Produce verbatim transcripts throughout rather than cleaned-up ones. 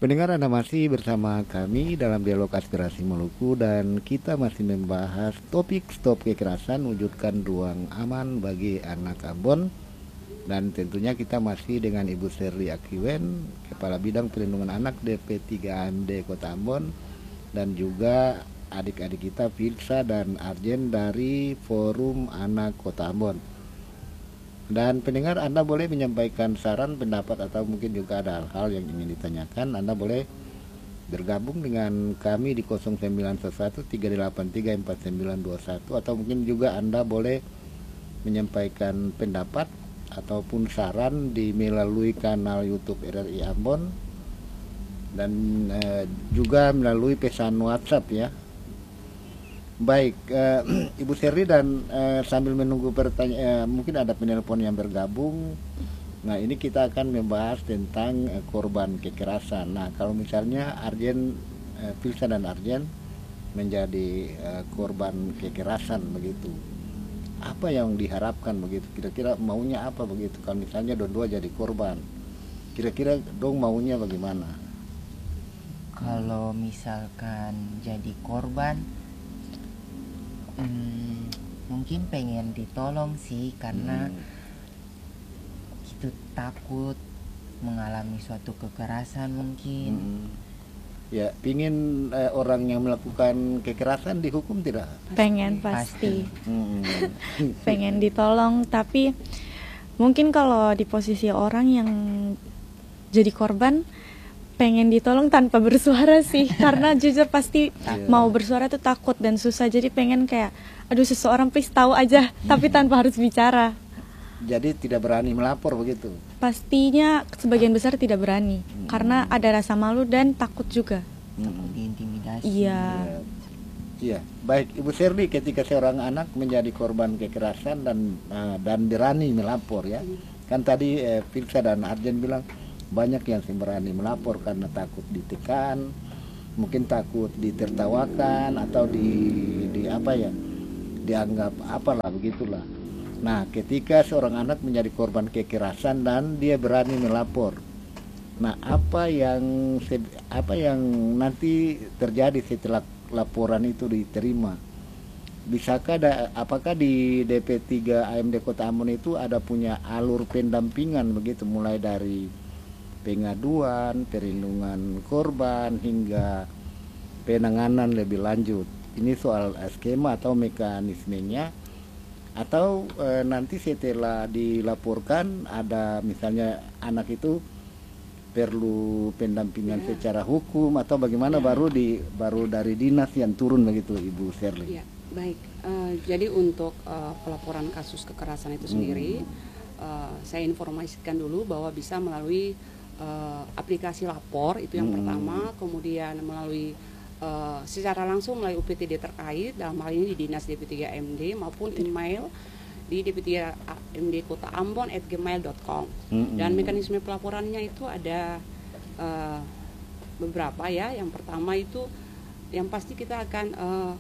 Pendengar, Anda masih bersama kami dalam dialog aspirasi Maluku dan kita masih membahas topik stop kekerasan, wujudkan ruang aman bagi anak Ambon. Dan tentunya kita masih dengan Ibu Sherly Akiwen, Kepala Bidang Perlindungan Anak D P tiga A M D Kota Ambon, dan juga adik-adik kita Filsa dan Arjen dari Forum Anak Kota Ambon. Dan pendengar, Anda boleh menyampaikan saran, pendapat, atau mungkin juga ada hal-hal yang ingin ditanyakan. Anda boleh bergabung dengan kami di nol sembilan satu tiga delapan tiga empat sembilan dua satu, atau mungkin juga Anda boleh menyampaikan pendapat ataupun saran di melalui kanal YouTube R R I Ambon dan eh, juga melalui pesan WhatsApp ya. Baik, uh, Ibu Sherly, dan uh, sambil menunggu pertanyaan, uh, mungkin ada penelpon yang bergabung. Nah, ini kita akan membahas tentang uh, korban kekerasan. Nah, kalau misalnya Arjen, uh, Filsa dan Arjen menjadi uh, korban kekerasan begitu, apa yang diharapkan begitu? Kira-kira maunya apa begitu? Kalau misalnya dua-dua jadi korban, kira-kira dong maunya bagaimana? Kalau misalkan jadi korban, Hmm, mungkin pengen ditolong sih, karena hmm. itu takut mengalami suatu kekerasan mungkin. Hmm. Ya, pingin eh, orang yang melakukan kekerasan dihukum tidak? Pengen pasti. Pasti. Hmm. Pengen ditolong, tapi mungkin kalau di posisi orang yang jadi korban, pengen ditolong tanpa bersuara sih, karena jujur pasti yeah. mau bersuara tuh takut dan susah, jadi pengen kayak aduh seseorang please tahu aja, tapi tanpa harus bicara. Jadi tidak berani melapor begitu? Pastinya sebagian besar tidak berani, hmm. karena ada rasa malu dan takut juga. Takut diintimidasi. Iya. Iya, baik Ibu Sherly, ketika seorang anak menjadi korban kekerasan dan uh, dan berani melapor ya, kan tadi eh, Filsa dan Arjen bilang banyak yang berani melapor karena takut ditekan, mungkin takut ditertawakan atau di, di apa ya, dianggap apalah begitulah. Nah, ketika seorang anak menjadi korban kekerasan dan dia berani melapor, nah apa yang apa yang nanti terjadi setelah laporan itu diterima? Bisakah ada, apakah di D P tiga A M D Kota Ambon itu ada punya alur pendampingan begitu, mulai dari pengaduan, perlindungan korban, hingga penanganan lebih lanjut? Ini soal skema atau mekanismenya, atau e, nanti setelah dilaporkan ada misalnya anak itu perlu pendampingan ya. secara hukum atau bagaimana, ya. baru di baru dari dinas yang turun begitu, Ibu Sherly? Ya, baik. Uh, jadi untuk uh, pelaporan kasus kekerasan itu sendiri, hmm. uh, saya informasikan dulu bahwa bisa melalui Uh, aplikasi lapor, itu yang hmm. pertama, kemudian melalui uh, secara langsung melalui U P T D terkait, dalam hal ini di Dinas D P tiga A M D, maupun email di D P tiga A M D Kota Ambon at gmail dot com. hmm. Dan mekanisme pelaporannya itu ada uh, beberapa ya. Yang pertama itu yang pasti kita akan uh,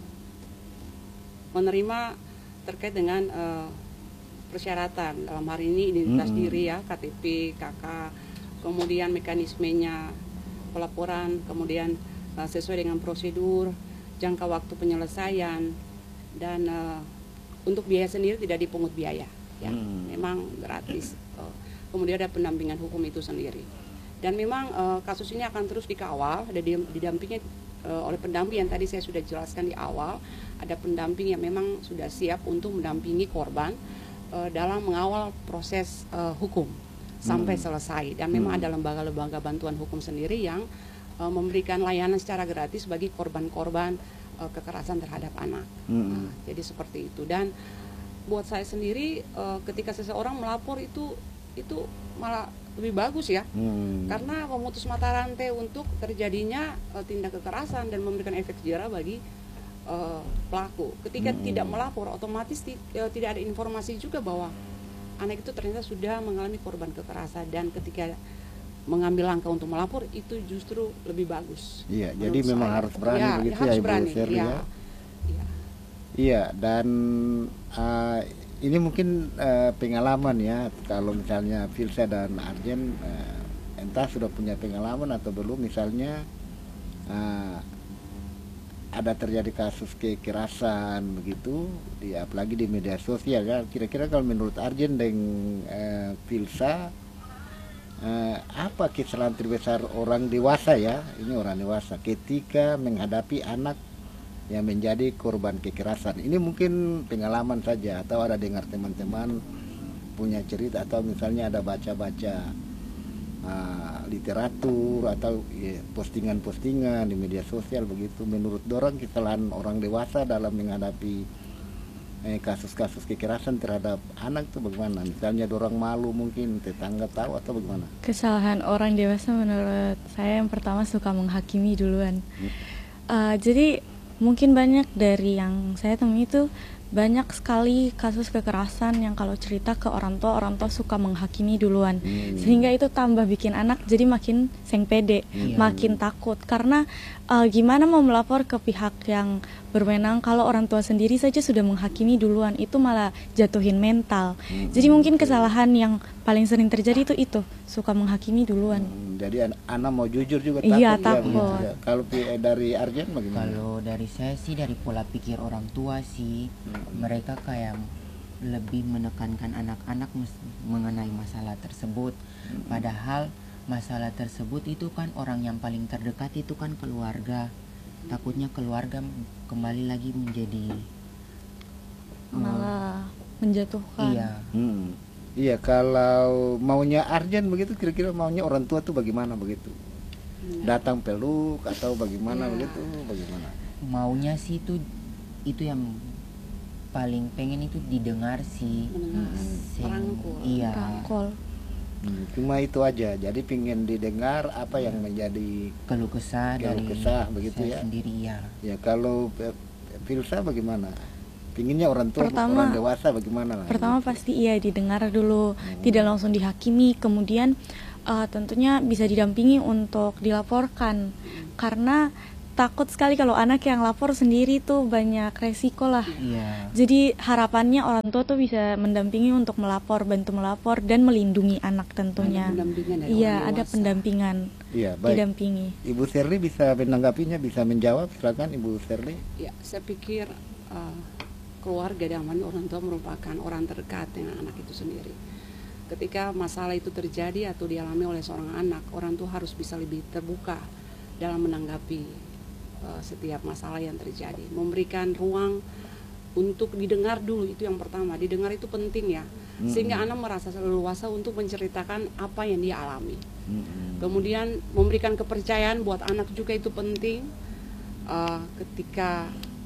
menerima terkait dengan uh, persyaratan, dalam hari ini identitas hmm. diri ya, K T P, K K, kemudian mekanismenya pelaporan, kemudian uh, sesuai dengan prosedur, jangka waktu penyelesaian, dan uh, untuk biaya sendiri tidak dipungut biaya, ya, hmm. memang gratis. Uh, kemudian ada pendampingan hukum itu sendiri, dan memang uh, kasus ini akan terus dikawal, ada didampingi uh, oleh pendamping yang tadi saya sudah jelaskan di awal. Ada pendamping yang memang sudah siap untuk mendampingi korban uh, dalam mengawal proses uh, hukum sampai hmm. selesai, dan memang hmm. ada lembaga-lembaga bantuan hukum sendiri yang uh, memberikan layanan secara gratis bagi korban-korban uh, kekerasan terhadap anak. hmm. Nah, jadi seperti itu. Dan buat saya sendiri, uh, ketika seseorang melapor itu itu malah lebih bagus ya, hmm. karena memutus mata rantai untuk terjadinya uh, tindak kekerasan dan memberikan efek jerah bagi uh, pelaku. Ketika hmm. tidak melapor, otomatis ti, uh, tidak ada informasi juga bahwa anak itu ternyata sudah mengalami korban kekerasan, dan ketika mengambil langkah untuk melapor itu justru lebih bagus. Iya, jadi memang saya. harus berani ya, begitu ya, harus Ibu berani. Sherly ya. Iya, ya, dan uh, ini mungkin uh, pengalaman ya, kalau misalnya Filsa dan Arjen uh, entah sudah punya pengalaman atau belum, misalnya uh, ada terjadi kasus kekerasan begitu, di, apalagi di media sosial ya. Kira-kira kalau menurut Arjen dan uh, Filsa, uh, apa kesalahan terbesar orang dewasa ya, ini orang dewasa ketika menghadapi anak yang menjadi korban kekerasan? Ini mungkin pengalaman saja, atau ada dengar teman-teman punya cerita, atau misalnya ada baca-baca uh, literatur atau ya, postingan-postingan di media sosial begitu. Menurut dorang kesalahan orang dewasa dalam menghadapi eh, kasus-kasus kekerasan terhadap anak itu bagaimana? Misalnya dorang malu, mungkin tetangga tahu, atau bagaimana? Kesalahan orang dewasa menurut saya yang pertama suka menghakimi duluan. hmm. uh, jadi mungkin banyak dari yang saya temui itu banyak sekali kasus kekerasan yang kalau cerita ke orang tua, orang tua suka menghakimi duluan, hmm. sehingga itu tambah bikin anak jadi makin seng pede, hmm. makin takut. Karena uh, gimana mau melapor ke pihak yang berwenang kalau orang tua sendiri saja sudah menghakimi duluan, itu malah jatuhin mental. hmm. Jadi mungkin kesalahan yang paling sering terjadi itu itu suka menghakimi duluan. hmm. Jadi an anak mau jujur juga takut. Iya, ya, takut. ya. Kalau eh, dari Arjen bagaimana? Kalau dari saya sih, dari pola pikir orang tua sih, hmm. mereka kayak lebih menekankan anak-anak mengenai masalah tersebut. hmm. Padahal masalah tersebut itu kan orang yang paling terdekat itu kan keluarga. Takutnya keluarga kembali lagi menjadi malah uh, menjatuhkan. Iya. Hmm. Iya, kalau maunya Arjen begitu, kira-kira maunya orang tua tuh bagaimana begitu? Hmm. Datang peluk atau bagaimana ya. begitu? Bagaimana? Maunya sih itu itu yang paling pengen itu didengar sih. Mendengar. Sing, Merangkul. Iya. Rangkul. Hmm, cuma itu aja. Jadi pingin didengar apa yang menjadi keluh kesah keluh dari kesah begitu saya ya. sendiri ya. Ya, kalau eh, Filsa bagaimana? Pinginnya orang tua, Pertama, orang dewasa bagaimana lah? Pertama pasti iya didengar dulu, hmm. tidak langsung dihakimi. Kemudian uh, tentunya bisa didampingi untuk dilaporkan, hmm. karena takut sekali kalau anak yang lapor sendiri tuh banyak resiko lah. Iya. Jadi harapannya orang tua tuh bisa mendampingi untuk melapor, bantu melapor dan melindungi anak tentunya. Ada pendampingan dari Iya, orang ada dewasa. pendampingan. Iya, baik. Didampingi. Ibu Serli bisa menanggapinya, bisa menjawab. Silakan Ibu Serli. Ya, saya pikir uh, keluarga dan orang tua merupakan orang terdekat dengan anak itu sendiri. Ketika masalah itu terjadi atau dialami oleh seorang anak, orang tua harus bisa lebih terbuka dalam menanggapi uh, setiap masalah yang terjadi, memberikan ruang untuk didengar dulu. Itu yang pertama, didengar itu penting ya, mm-hmm. sehingga anak merasa leluasa untuk menceritakan apa yang dia alami. Mm-hmm. Kemudian memberikan kepercayaan buat anak juga itu penting. Uh, ketika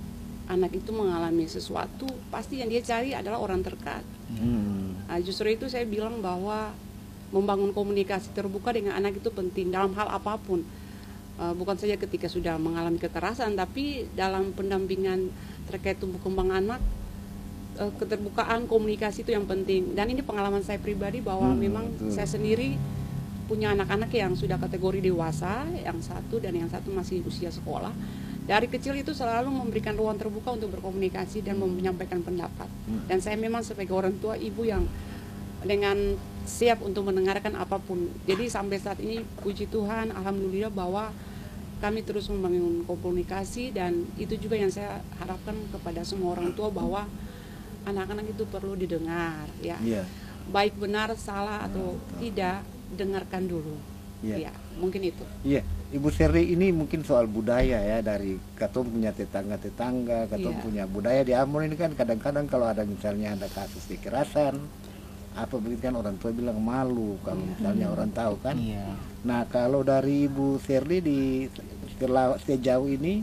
anak itu mengalami sesuatu, pasti yang dia cari adalah orang terdekat. Hmm. Nah, justru itu saya bilang bahwa membangun komunikasi terbuka dengan anak itu penting dalam hal apapun. Uh, bukan saja ketika sudah mengalami kekerasan, tapi dalam pendampingan terkait tumbuh kembang anak, uh, keterbukaan komunikasi itu yang penting. Dan ini pengalaman saya pribadi bahwa hmm, memang betul. Saya sendiri punya anak-anak yang sudah kategori dewasa, yang satu dan yang satu masih usia sekolah. Dari kecil itu selalu memberikan ruang terbuka untuk berkomunikasi dan menyampaikan pendapat. Dan saya memang sebagai orang tua, ibu yang dengan siap untuk mendengarkan apapun. Jadi sampai saat ini puji Tuhan, alhamdulillah bahwa kami terus membangun komunikasi, dan itu juga yang saya harapkan kepada semua orang tua, bahwa anak-anak itu perlu didengar ya. Yeah. Baik benar, salah atau yeah. tidak, dengarkan dulu. Yeah. Ya, mungkin itu. Iya. Yeah. Ibu Serli, ini mungkin soal budaya ya, dari katong punya tetangga-tetangga, katong yeah. punya budaya di Ambon ini kan kadang-kadang kalau ada misalnya ada kasus kekerasan apa begitu kan, orang tua bilang malu kalau yeah. misalnya orang tahu kan. Yeah. Nah, kalau dari Ibu Serli di sejauh ini,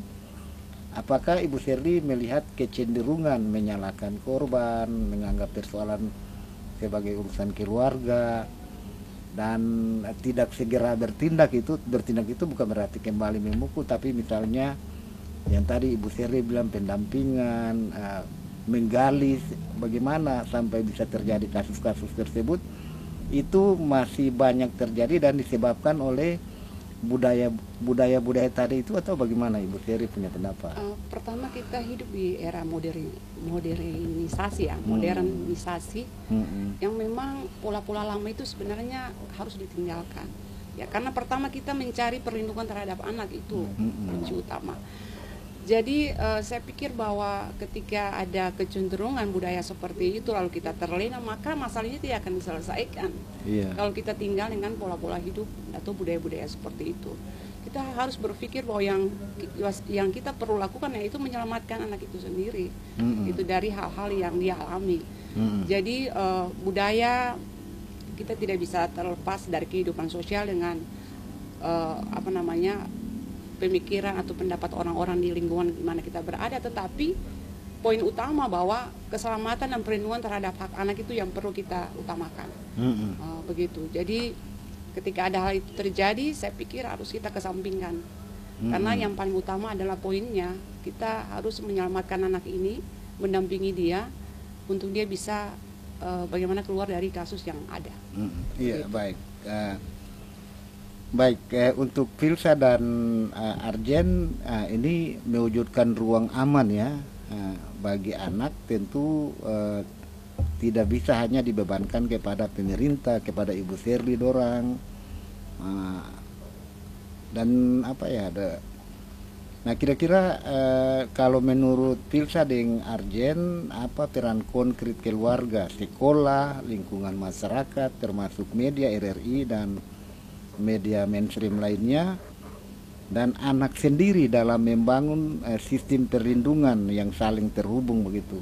apakah Ibu Serli melihat kecenderungan menyalahkan korban, menganggap persoalan sebagai urusan keluarga, dan tidak segera bertindak? Itu bertindak itu bukan berarti kembali memukul, tapi misalnya yang tadi Ibu Serli bilang pendampingan, uh, menggali bagaimana sampai bisa terjadi kasus-kasus tersebut, itu masih banyak terjadi dan disebabkan oleh budaya budaya budaya tadi itu, atau bagaimana Ibu Serli punya pendapat? Uh, pertama, kita hidup di era modern modernisasi ya, modernisasi, hmm. yang memang pola-pola lama itu sebenarnya harus ditinggalkan. Ya, karena pertama kita mencari perlindungan terhadap anak itu Mm-mm. kunci utama. Jadi uh, saya pikir bahwa ketika ada kecenderungan budaya seperti itu lalu kita terlena, maka masalahnya tidak akan diselesaikan. Iya. Kalau kita tinggal dengan pola-pola hidup atau budaya-budaya seperti itu, kita harus berpikir bahwa yang yang kita perlu lakukan yaitu menyelamatkan anak itu sendiri, Mm-mm. itu dari hal-hal yang dia alami. Mm-mm. Jadi uh, budaya kita tidak bisa terlepas dari kehidupan sosial dengan uh, apa namanya pemikiran atau pendapat orang-orang di lingkungan di mana kita berada, tetapi poin utama bahwa keselamatan dan perlindungan terhadap hak anak itu yang perlu kita utamakan. Mm-mm. Uh, begitu. Jadi ketika ada hal itu terjadi, saya pikir harus kita kesampingkan. Mm-mm. Karena yang paling utama adalah poinnya kita harus menyelamatkan anak ini, mendampingi dia untuk dia bisa uh, bagaimana keluar dari kasus yang ada. Mm-mm. Iya, Gitu. baik. Uh, baik, eh, untuk Filsa dan uh, Arjen, uh, ini mewujudkan ruang aman ya uh, bagi anak, tentu uh, tidak bisa hanya dibebankan kepada pemerintah, kepada Ibu Sherly dorang, uh, dan apa ya ada. Nah, kira-kira uh, kalau menurut Filsa dan Arjen, apa peran konkret keluarga, sekolah, lingkungan masyarakat, termasuk media R R I dan media mainstream lainnya, dan anak sendiri dalam membangun uh, sistem perlindungan yang saling terhubung begitu?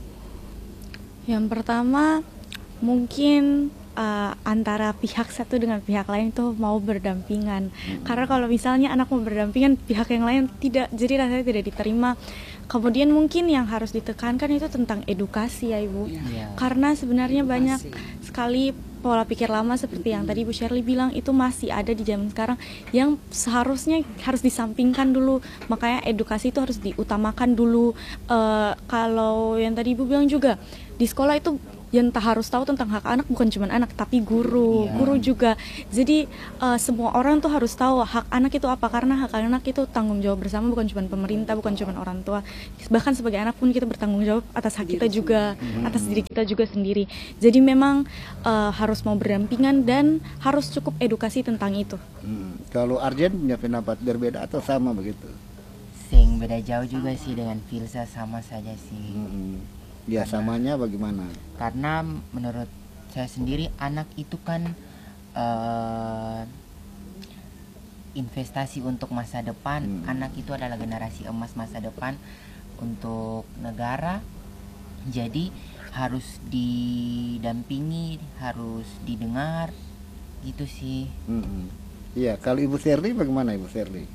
Yang pertama mungkin uh, antara pihak satu dengan pihak lain itu mau berdampingan. Hmm. Karena kalau misalnya anak mau berdampingan, pihak yang lain tidak, jadi rasanya tidak diterima. Kemudian mungkin yang harus ditekankan itu tentang edukasi ya Ibu. Ya. Karena sebenarnya Edukasi. banyak sekali pola pikir lama seperti yang tadi Bu Sherly bilang itu masih ada di zaman sekarang yang seharusnya harus disampingkan dulu. Makanya edukasi itu harus diutamakan dulu. Uh, kalau yang tadi Ibu bilang juga di sekolah itu yang tak harus tahu tentang hak anak bukan cuma anak tapi guru, Iya. guru juga. Jadi uh, semua orang tuh harus tahu hak anak itu apa, karena hak anak itu tanggung jawab bersama, bukan cuma pemerintah, bukan cuma orang tua. Bahkan sebagai anak pun kita bertanggung jawab atas hak kita juga, atas diri kita juga sendiri. Jadi memang uh, harus mau berdampingan dan harus cukup edukasi tentang itu. Hmm. Kalau Arjen punya pendapat berbeda atau sama begitu? Sing beda jauh juga sih dengan Filsa, sama saja sih. Hmm. Ya, samanya bagaimana? Karena menurut saya sendiri anak itu kan uh, investasi untuk masa depan. Hmm. Anak itu adalah generasi emas masa depan untuk negara. Jadi harus didampingi, harus didengar, gitu sih. Hmm. Iya, kalau Ibu Sherly bagaimana Ibu Sherly?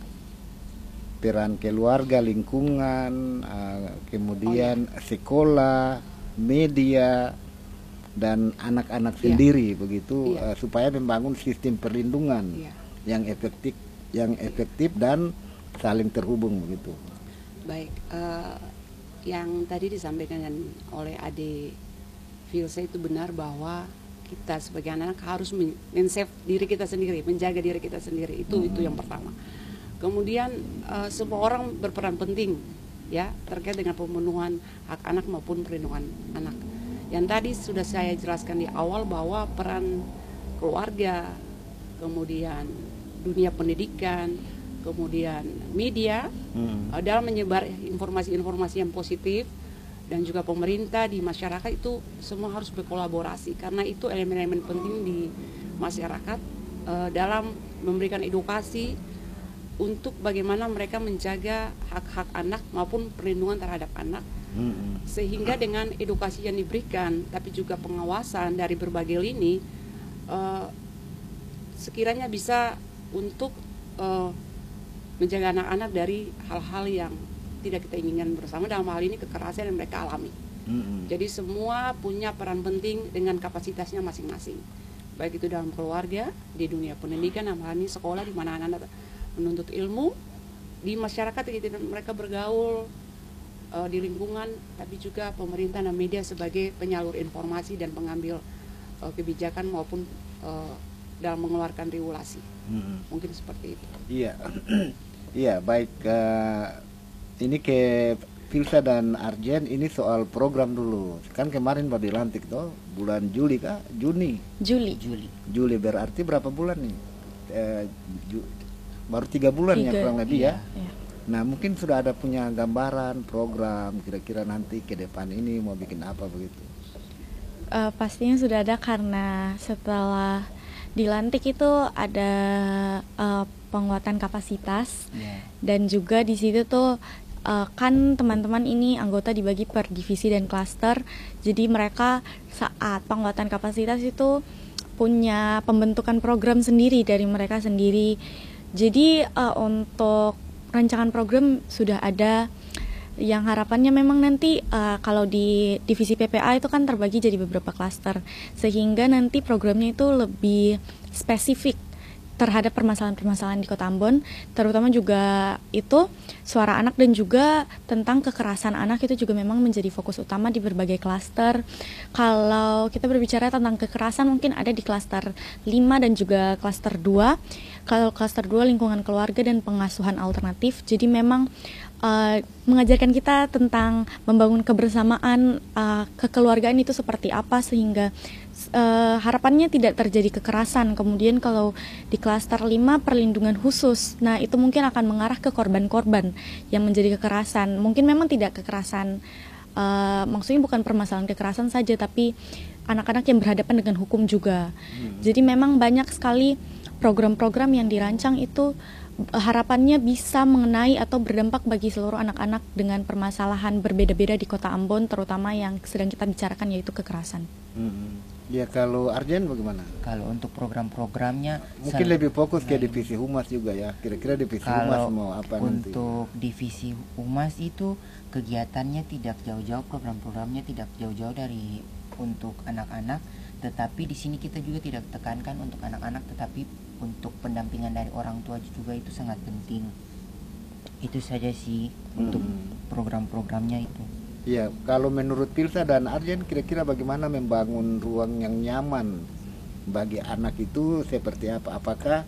Peran keluarga, lingkungan, uh, kemudian oh, ya. sekolah, media, dan anak-anak Ya. sendiri begitu, Ya. uh, supaya membangun sistem perlindungan Ya. yang efektif, yang efektif dan saling terhubung begitu. Baik, uh, yang tadi disampaikan oleh Ade Filsa itu benar bahwa kita sebagai anak harus men-save diri kita sendiri, menjaga diri kita sendiri. Itu hmm. itu yang pertama. Kemudian uh, semua orang berperan penting ya terkait dengan pemenuhan hak anak maupun perlindungan anak. Yang tadi sudah saya jelaskan di awal bahwa peran keluarga, kemudian dunia pendidikan, kemudian media hmm. uh, dalam menyebar informasi-informasi yang positif, dan juga pemerintah di masyarakat itu semua harus berkolaborasi, karena itu elemen-elemen penting di masyarakat uh, dalam memberikan edukasi untuk bagaimana mereka menjaga hak-hak anak maupun perlindungan terhadap anak. Hmm. Sehingga dengan edukasi yang diberikan tapi juga pengawasan dari berbagai lini uh, sekiranya bisa untuk uh, menjaga anak-anak dari hal-hal yang tidak kita inginkan bersama, dalam hal ini kekerasan yang mereka alami. Hmm. Jadi semua punya peran penting dengan kapasitasnya masing-masing, baik itu dalam keluarga, di dunia pendidikan, dalam hal ini sekolah di mana anak-anak menuntut ilmu, di masyarakat mereka bergaul uh, di lingkungan, tapi juga pemerintah dan media sebagai penyalur informasi dan pengambil uh, kebijakan maupun uh, dalam mengeluarkan regulasi. Hmm. Mungkin seperti itu. Iya, iya baik. Uh, ini ke Filsa dan Arjen, ini soal program dulu. Kan kemarin baru dilantik toh, bulan Juli kah? Juni? Juli. Juli. Juli berarti berapa bulan nih? eh, ju, baru tiga bulan ya Tiga, kurang lebih ya. Iya. Nah mungkin sudah ada punya gambaran program kira-kira nanti ke depan ini mau bikin apa begitu? Uh, pastinya sudah ada karena setelah dilantik itu ada uh, penguatan kapasitas Yeah. dan juga di situ tuh uh, kan teman-teman ini anggota dibagi per divisi dan klaster, jadi mereka saat penguatan kapasitas itu punya pembentukan program sendiri dari mereka sendiri. Jadi uh, untuk rancangan program sudah ada. Yang harapannya memang nanti uh, kalau di divisi P P A itu kan terbagi jadi beberapa klaster, sehingga nanti programnya itu lebih spesifik terhadap permasalahan-permasalahan di Kota Ambon, terutama juga itu suara anak dan juga tentang kekerasan anak itu juga memang menjadi fokus utama di berbagai klaster. Kalau kita berbicara tentang kekerasan mungkin ada di klaster lima dan juga klaster dua. Kalau klaster dua lingkungan keluarga dan pengasuhan alternatif. Jadi memang uh, mengajarkan kita tentang membangun kebersamaan, uh, kekeluargaan itu seperti apa sehingga uh, harapannya tidak terjadi kekerasan. Kemudian kalau di klaster lima perlindungan khusus, nah itu mungkin akan mengarah ke korban-korban yang menjadi kekerasan. Mungkin memang tidak kekerasan, uh, maksudnya bukan permasalahan kekerasan saja, tapi anak-anak yang berhadapan dengan hukum juga. Hmm. Jadi memang banyak sekali program-program yang dirancang itu harapannya bisa mengenai atau berdampak bagi seluruh anak-anak dengan permasalahan berbeda-beda di Kota Ambon, terutama yang sedang kita bicarakan yaitu kekerasan. Hmm. Ya kalau Arjen bagaimana? Kalau untuk program-programnya mungkin lebih fokus ke divisi humas juga ya. Kira-kira divisi humas mau apa nanti? Untuk divisi humas itu kegiatannya tidak jauh-jauh, program-programnya tidak jauh-jauh dari untuk anak-anak, tetapi di sini kita juga tidak tekankan untuk anak-anak, tetapi untuk pendampingan dari orang tua juga itu sangat penting. Itu saja sih hmm. untuk program-programnya itu. Iya, kalau menurut Pilsa dan Arjen kira-kira bagaimana membangun ruang yang nyaman bagi anak itu seperti apa? Apakah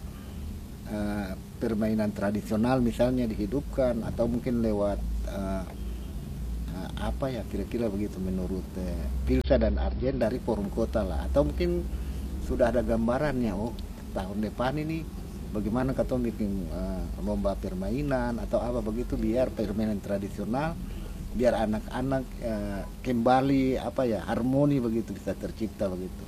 uh, permainan tradisional misalnya dihidupkan atau mungkin lewat uh, uh, apa ya kira-kira begitu menurut uh, Pilsa dan Arjen dari Forum Kota lah, atau mungkin sudah ada gambarannya, oh tahun depan ini bagaimana kita bikin uh, lomba permainan atau apa begitu biar permainan tradisional, biar anak-anak uh, kembali apa ya harmoni begitu bisa tercipta begitu.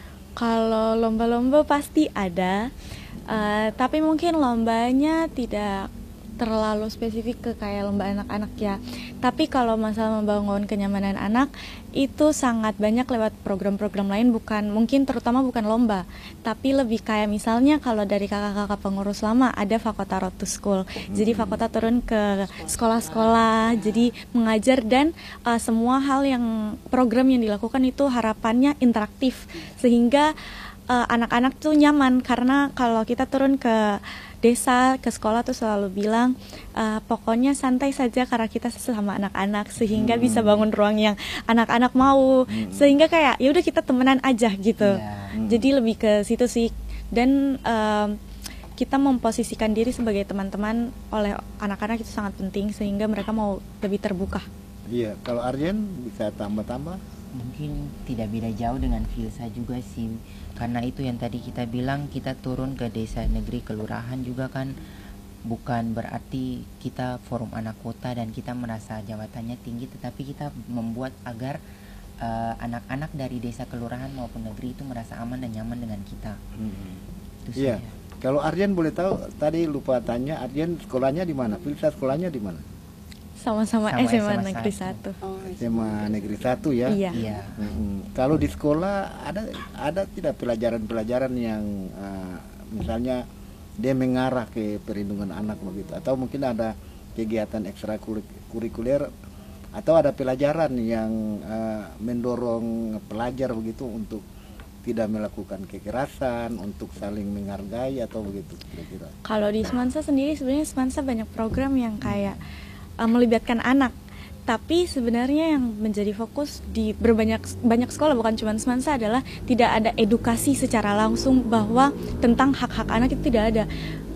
Kalau lomba-lomba pasti ada, uh, tapi mungkin lombanya tidak terlalu spesifik ke kayak lomba anak-anak ya. Tapi kalau masalah membangun kenyamanan anak itu sangat banyak lewat program-program lain, bukan mungkin terutama bukan lomba, tapi lebih kayak misalnya kalau dari kakak-kakak pengurus lama ada Fakota Road to School. Hmm. Jadi Fakota turun ke sekolah-sekolah, jadi mengajar dan uh, semua hal yang program yang dilakukan itu harapannya interaktif sehingga uh, anak-anak tuh nyaman, karena kalau kita turun ke desa, ke sekolah tuh selalu bilang uh, pokoknya santai saja karena kita sesama anak-anak, sehingga hmm. bisa bangun ruang yang anak-anak mau, hmm. sehingga kayak ya udah kita temenan aja gitu. Yeah. Hmm. Jadi lebih ke situ sih, dan uh, kita memposisikan diri sebagai teman-teman oleh anak-anak itu sangat penting sehingga mereka mau lebih terbuka. Iya, kalau Arjen bisa tambah-tambah? Mungkin tidak beda jauh dengan Filsa juga sih, karena itu yang tadi kita bilang, kita turun ke desa, negeri, kelurahan juga kan bukan berarti kita forum anak kota dan kita merasa jabatannya tinggi, tetapi kita membuat agar uh, anak-anak dari desa, kelurahan maupun negeri itu merasa aman dan nyaman dengan kita. Hmm. Iya. Kalau Arjen boleh tahu, tadi lupa tanya, Arjen sekolahnya di mana? Filsa sekolahnya di mana? Sama-sama S M A Negeri satu. Oh, S M A Negeri satu ya. Iya. Iya. Hmm. Kalau di sekolah ada ada tidak pelajaran-pelajaran yang uh, misalnya dia mengarah ke perlindungan anak begitu, atau mungkin ada kegiatan ekstrakurikuler atau ada pelajaran yang uh, mendorong pelajar begitu untuk tidak melakukan kekerasan, untuk saling menghargai atau begitu kira-kira. Kalau di Semansa sendiri sebenarnya Semansa banyak program yang kayak uh, melibatkan anak, tapi sebenarnya yang menjadi fokus di berbanyak banyak sekolah, bukan cuma Semansa, adalah tidak ada edukasi secara langsung bahwa tentang hak-hak anak itu tidak ada.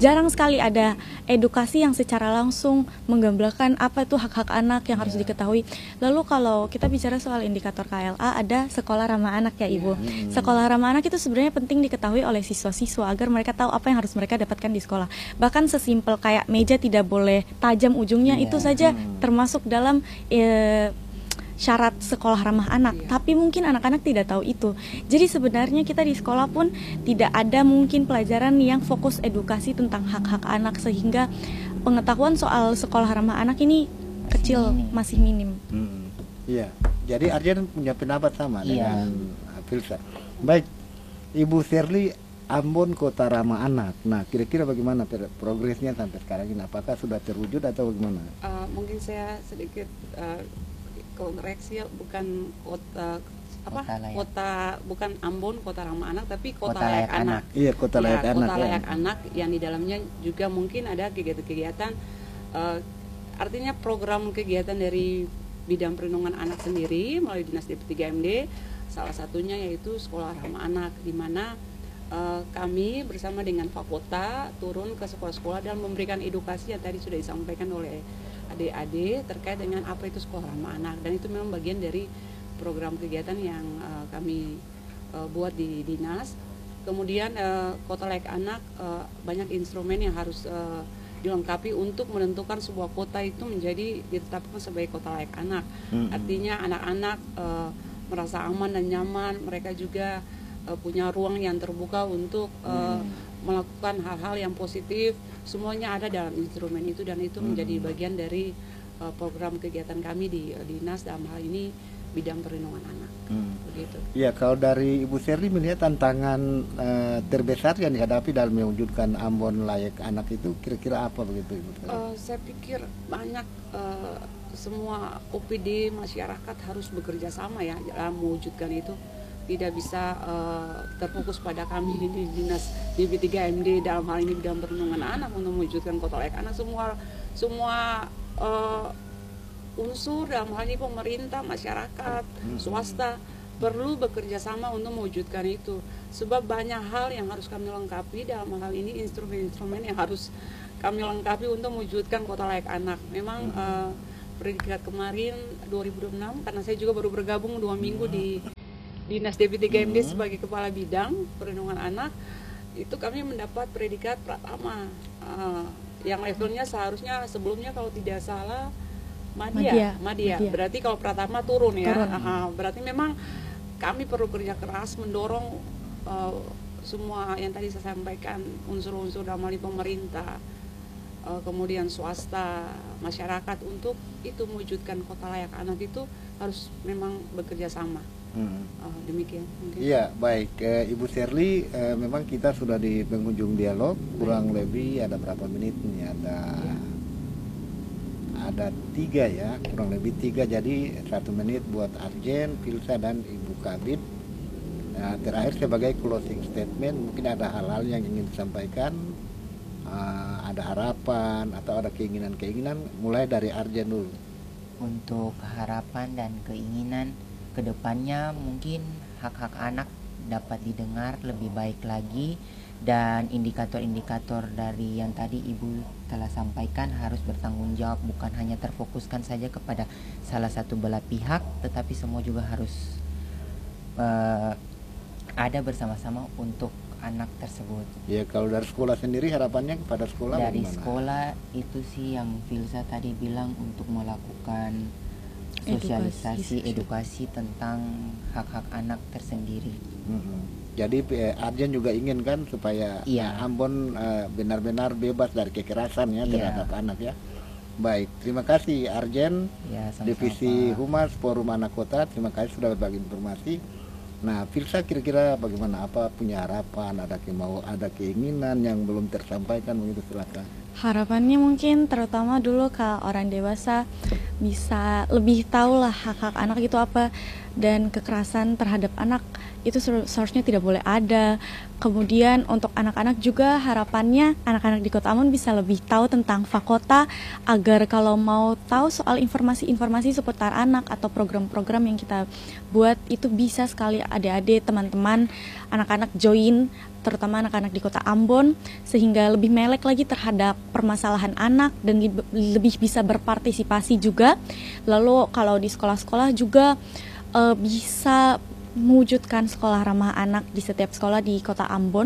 jarang sekali ada edukasi yang secara langsung menggambarkan apa itu hak-hak anak yang harus diketahui. Lalu kalau kita bicara soal indikator K L A, ada sekolah ramah anak ya Ibu. Sekolah ramah anak itu sebenarnya penting diketahui oleh siswa-siswa agar mereka tahu apa yang harus mereka dapatkan di sekolah. Bahkan sesimpel kayak meja tidak boleh tajam ujungnya, Iya. itu saja termasuk dalam eh, syarat sekolah ramah anak, tapi mungkin anak-anak tidak tahu itu. Jadi sebenarnya kita di sekolah pun tidak ada mungkin pelajaran yang fokus edukasi tentang hak-hak anak, sehingga pengetahuan soal sekolah ramah anak ini kecil, minim. masih minim. Hmm, iya. Jadi Arjen punya pendapat sama Iya. dengan Filsa. Baik, Ibu Shirley, Ambon kota ramah anak. Nah, kira-kira bagaimana per- progresnya sampai sekarang ini? Apakah sudah terwujud atau bagaimana? Uh, mungkin saya sedikit uh, koreksi ya, bukan kota apa Kota layak. kota bukan Ambon kota ramah anak, tapi kota, Kota layak, layak anak. anak. Iya, kota Ya, layak anak. kota ya. layak anak yang di dalamnya juga mungkin ada kegiatan-kegiatan, uh, artinya program kegiatan dari bidang perlindungan anak sendiri melalui Dinas D P tiga M D. Salah satunya yaitu sekolah ramah anak, di mana uh, kami bersama dengan Fakota turun ke sekolah-sekolah dan memberikan edukasi yang tadi sudah disampaikan oleh adik-adik terkait dengan apa itu sekolah ramah anak, dan itu memang bagian dari program kegiatan yang uh, kami uh, buat di dinas. Kemudian uh, kota layak anak, uh, banyak instrumen yang harus uh, dilengkapi untuk menentukan sebuah kota itu menjadi ditetapkan sebagai kota layak anak. Mm-mm. Artinya anak-anak uh, merasa aman dan nyaman, mereka juga uh, punya ruang yang terbuka untuk uh, melakukan hal-hal yang positif. Semuanya ada dalam instrumen itu, dan itu menjadi bagian dari uh, program kegiatan kami di uh, dinas dalam hal ini bidang perlindungan anak. Hmm. Begitu. Ya, kalau dari Ibu Shirley melihat tantangan eh, terbesar yang dihadapi dalam mewujudkan Ambon layak anak itu kira-kira apa begitu Ibu Shirley? Uh, saya pikir banyak uh, semua O P D masyarakat harus bekerja sama ya dalam mewujudkan itu. Tidak bisa uh, terfokus pada kami di dinas D P tiga M D dalam hal ini bidang perlindungan anak untuk mewujudkan kota layak anak. Semua semua uh, unsur dalam hal ini pemerintah, masyarakat, swasta perlu bekerja sama untuk mewujudkan itu. Sebab banyak hal yang harus kami lengkapi dalam hal ini, instrumen-instrumen yang harus kami lengkapi untuk mewujudkan kota layak anak. Memang uh, predikat kemarin dua ribu dua puluh enam, karena saya juga baru bergabung dua minggu di Dinas D P tiga M D sebagai kepala bidang perlindungan anak, itu kami mendapat predikat pratama uh, yang levelnya seharusnya sebelumnya kalau tidak salah Madya, Madya, Madya. Madya. Berarti kalau pratama turun ya. Turun. Aha, berarti memang kami perlu kerja keras mendorong uh, semua yang tadi saya sampaikan, unsur-unsur dalam hal ini pemerintah, uh, kemudian swasta, masyarakat untuk itu mewujudkan kota layak anak itu harus memang bekerja sama. Hmm. Uh, demikian mungkin. Iya, baik. Eh, Ibu Shirley, eh, memang kita sudah di penghujung dialog, kurang lebih ada berapa menit nih? Ada Ya. ada tiga ya, kurang lebih tiga. Jadi satu menit buat Arjen, Filsa dan Ibu Kabid. Nah, terakhir sebagai closing statement, mungkin ada hal-hal yang ingin disampaikan, eh, ada harapan atau ada keinginan-keinginan, mulai dari Arjen dulu. Untuk harapan dan keinginan kedepannya mungkin hak-hak anak dapat didengar lebih baik lagi, dan indikator-indikator dari yang tadi Ibu telah sampaikan harus bertanggung jawab, bukan hanya terfokuskan saja kepada salah satu belah pihak, tetapi semua juga harus uh, ada bersama-sama untuk anak tersebut. Ya, kalau dari sekolah sendiri harapannya kepada sekolah Dari bagaimana? sekolah itu sih yang Filsa tadi bilang, untuk melakukan sosialisasi, Edukasi. edukasi tentang hak-hak anak tersendiri. Mm-mm. Jadi eh, Arjen juga ingin kan supaya Iya. eh, Ambon eh, benar-benar bebas dari kekerasan ya Iya. terhadap anak ya. Baik, terima kasih Arjen, Ya, sama-sama. Divisi Humas Forum Anak Kota. Terima kasih sudah berbagi informasi. Nah, Filsa kira-kira bagaimana, apa punya harapan, ada kemau, ada keinginan yang belum tersampaikan begitu, silakan. Harapannya mungkin terutama dulu ke orang dewasa bisa lebih tahu lah hak-hak anak itu apa, dan kekerasan terhadap anak itu seharusnya tidak boleh ada. Kemudian untuk anak-anak juga harapannya anak-anak di Kota Ambon bisa lebih tahu tentang Fakota, agar kalau mau tahu soal informasi-informasi seputar anak atau program-program yang kita buat itu bisa sekali adik-adik, teman-teman, anak-anak join terutama anak-anak di kota Ambon, sehingga lebih melek lagi terhadap permasalahan anak dan lebih bisa berpartisipasi juga. Lalu kalau di sekolah-sekolah juga uh, bisa mewujudkan sekolah ramah anak di setiap sekolah di kota Ambon,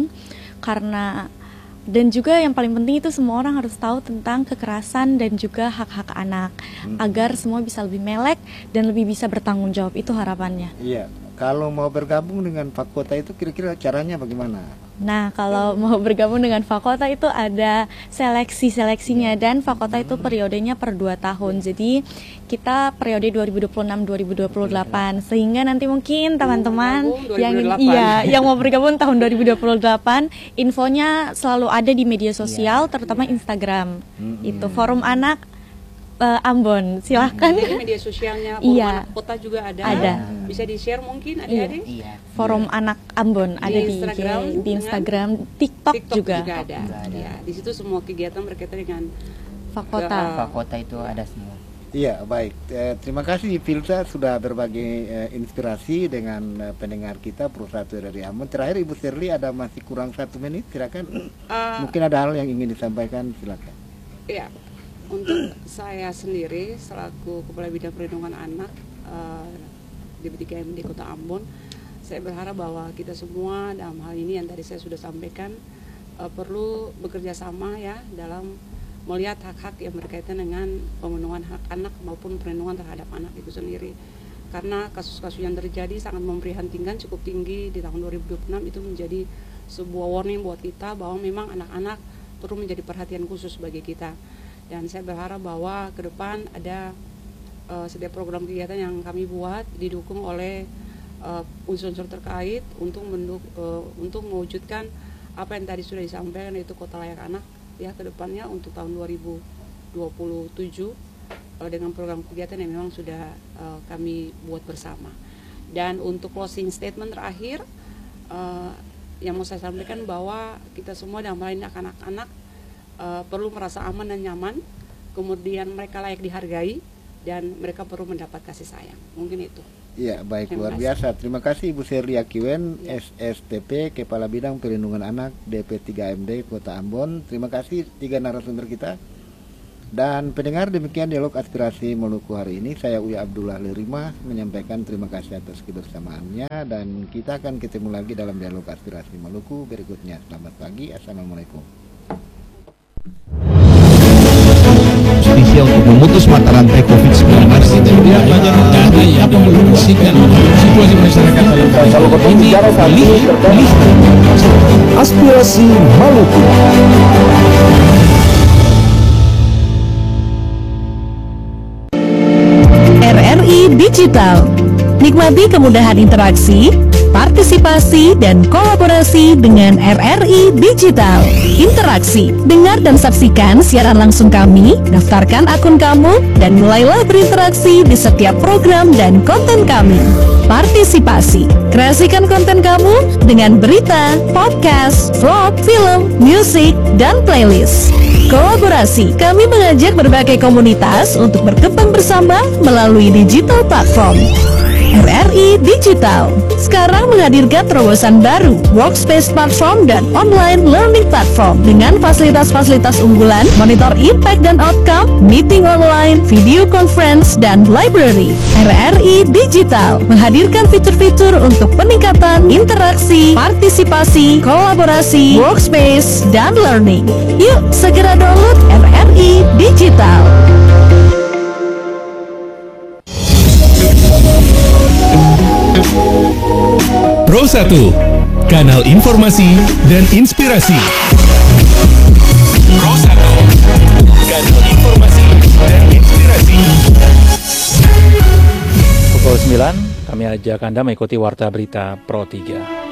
karena dan juga yang paling penting itu semua orang harus tahu tentang kekerasan dan juga hak-hak anak, hmm. agar semua bisa lebih melek dan lebih bisa bertanggung jawab. Itu harapannya. Iya, kalau mau bergabung dengan Fakota itu kira-kira caranya bagaimana? Nah, kalau mau bergabung dengan Fakota itu ada seleksi-seleksinya, dan Fakota itu periodenya per dua tahun. Jadi kita periode dua ribu dua puluh enam dua ribu dua puluh delapan, sehingga nanti mungkin teman-teman yang iya yang mau bergabung tahun dua ribu dua puluh delapan, infonya selalu ada di media sosial, terutama Instagram. Itu Forum Anak Uh, Ambon, silahkan. Jadi media sosialnya Forum iya. Anak Kota juga ada. Ada. Bisa di-share mungkin adik-adik? Iya. Forum iya. Anak Ambon di ada Instagram, di, di Instagram, TikTok, TikTok juga. juga ada. ada. Ya, di situ semua kegiatan berkaitan dengan Fakota. Uh, Fakota itu ada semua. Iya, baik. Eh, terima kasih Filsa sudah berbagi eh, inspirasi dengan eh, pendengar kita Perusahaan dari Ambon. Terakhir Ibu Shirley, ada masih kurang satu menit, silakan. Uh, Mungkin ada hal yang ingin disampaikan, silakan. Iya. Untuk saya sendiri selaku Kepala Bidang Perlindungan Anak uh, di B tiga M D Kota Ambon, saya berharap bahwa kita semua dalam hal ini yang tadi saya sudah sampaikan uh, perlu bekerja sama ya dalam melihat hak-hak yang berkaitan dengan pemenuhan hak anak maupun perlindungan terhadap anak itu sendiri. Karena kasus-kasus yang terjadi sangat memprihatinkan, cukup tinggi di tahun dua ribu dua puluh enam, itu menjadi sebuah warning buat kita bahwa memang anak-anak perlu menjadi perhatian khusus bagi kita. Dan saya berharap bahwa ke depan ada uh, setiap program kegiatan yang kami buat didukung oleh uh, unsur-unsur terkait untuk menduk, uh, untuk mewujudkan apa yang tadi sudah disampaikan, yaitu Kota Layak Anak ya ke depannya untuk tahun dua ribu dua puluh tujuh uh, dengan program kegiatan yang memang sudah uh, kami buat bersama. Dan untuk closing statement terakhir uh, yang mau saya sampaikan bahwa kita semua dalam hal ini anak-anak Uh, perlu merasa aman dan nyaman, kemudian mereka layak dihargai, dan mereka perlu mendapat kasih sayang. Mungkin itu. Iya, baik, luar biasa. Terima kasih Ibu Shirley Akiwen, ya. S S T P, Kepala Bidang Perlindungan Anak D P tiga M D Kota Ambon. Terima kasih tiga narasumber kita. Dan pendengar, demikian dialog aspirasi Maluku hari ini. Saya Uya Abdullah Lerima menyampaikan terima kasih atas kebersamaannya, dan kita akan ketemu lagi dalam dialog aspirasi Maluku berikutnya. Selamat pagi, Assalamualaikum. Spesial untuk memutus mata rantai covid sembilan belas dan apa meluluskan situasi masyarakat dalam ini pilih pilih aspirasi Maluku. R R I Digital, nikmati kemudahan interaksi, partisipasi, dan kolaborasi dengan R R I Digital. Interaksi, dengar dan saksikan siaran langsung kami, daftarkan akun kamu, dan mulailah berinteraksi di setiap program dan konten kami. Partisipasi, kreasikan konten kamu dengan berita, podcast, vlog, film, musik, dan playlist. Kolaborasi, kami mengajak berbagai komunitas untuk berkembang bersama melalui digital platform. R R I Digital sekarang menghadirkan terobosan baru, workspace platform dan online learning platform dengan fasilitas-fasilitas unggulan, monitor impact dan outcome, meeting online, video conference, dan library. R R I Digital menghadirkan fitur-fitur untuk peningkatan interaksi, partisipasi, kolaborasi, workspace, dan learning. Yuk segera download R R I Digital. Pro satu, kanal informasi dan inspirasi. Pro satu, kanal informasi dan inspirasi. Pukul sembilan, kami ajak Anda mengikuti Warta Berita Pro tiga.